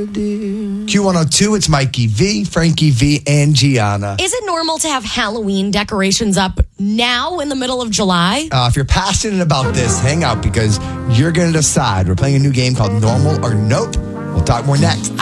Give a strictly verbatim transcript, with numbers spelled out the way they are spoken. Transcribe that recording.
dear. Q one oh two, it's Mikey V, Frankie V, and Gianna. Is it normal to have Halloween decorations up now in the middle of July? Uh, if you're passionate about this, hang out because you're going to decide. We're playing a new game called Normal or Nope. We'll talk more next.